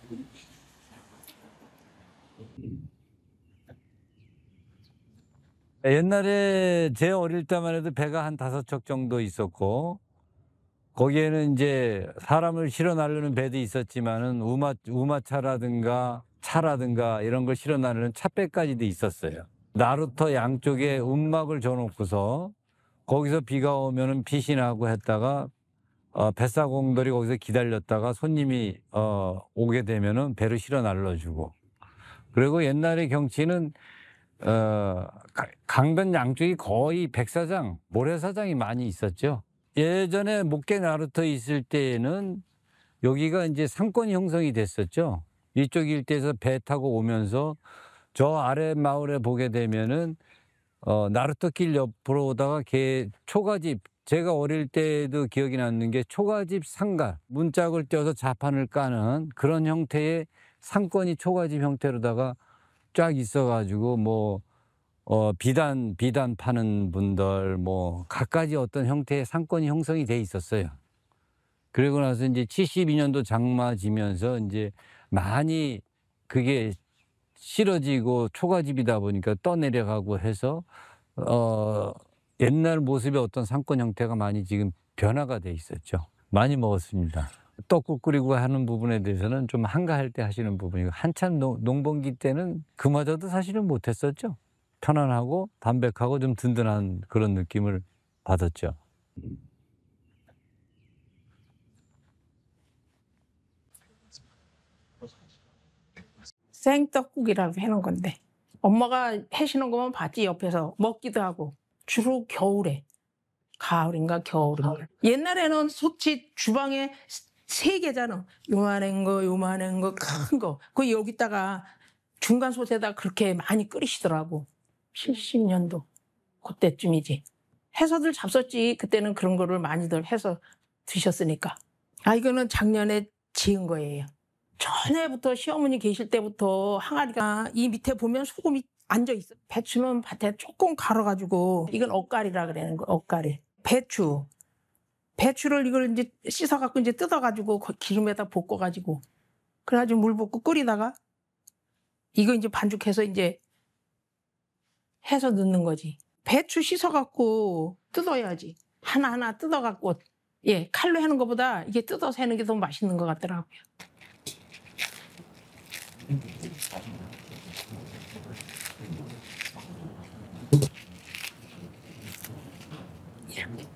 옛날에 제 어릴 때만 해도 배가 한 5척 정도 있었고, 거기에는 이제 사람을 실어 나르는 배도 있었지만은 우마차라든가 차라든가 이런 걸 실어 나르는 차배까지도 있었어요. 나루터 양쪽에 움막을 줘놓고서 거기서 비가 오면은 피신하고 했다가 뱃사공들이 거기서 기다렸다가 손님이 오게 되면은 배를 실어 날라주고. 그리고 옛날의 경치는 강변 양쪽이 거의 백사장, 모래사장이 많이 있었죠. 예전에 목계 나루터 있을 때에는 여기가 이제 상권이 형성이 됐었죠. 이쪽 일대에서 배 타고 오면서 저 아래 마을에 보게 되면은 나루터 길 옆으로 오다가 초가집, 제가 어릴 때도 기억이 나는 게 초가집 상가, 문짝을 떼어서 자판을 까는 그런 형태의 상권이 초가집 형태로다가 쫙 있어가지고 비단 파는 분들 갖가지 어떤 형태의 상권이 형성이 돼 있었어요. 그리고 나서 이제 72년도 장마 지면서 이제 많이 그게 싫어지고 초가집이다 보니까 떠내려가고 해서 옛날 모습의 어떤 상권 형태가 많이 지금 변화가 돼 있었죠. 많이 먹었습니다. 떡국 끓이고 하는 부분에 대해서는 좀 한가할 때 하시는 부분이고, 한참 농번기 때는 그마저도 사실은 못했었죠. 편안하고 담백하고 좀 든든한 그런 느낌을 받았죠. 생떡국이라고 해놓은 건데 엄마가 해시는 거만 봤지. 옆에서 먹기도 하고. 주로 겨울에, 가을인가 겨울인가. 옛날에는 솥이 주방에 3개잖아. 요만한 거, 큰 거. 그 여기다가 중간 솥에다 그렇게 많이 끓이시더라고. 70년도 그때쯤이지. 해서들 잡섰지. 그때는 그런 거를 많이들 해서 드셨으니까. 이거는 작년에 지은 거예요. 전에부터 시어머니 계실 때부터 항아리가 이 밑에 보면 소금이 앉아 있어. 배추는 밭에 조금 갈아가지고, 이건 엇갈이라 그러는 거. 엇갈이. 배추를 이걸 이제 씻어갖고 이제 뜯어가지고 기름에다 볶아가지고, 그래가지고 물 붓고 끓이다가 이거 이제 반죽해서 이제 해서 넣는 거지. 배추 씻어갖고 뜯어야지. 하나하나 뜯어갖고, 칼로 하는 것보다 이게 뜯어서 하는 게 더 맛있는 것 같더라고요. 이렇게.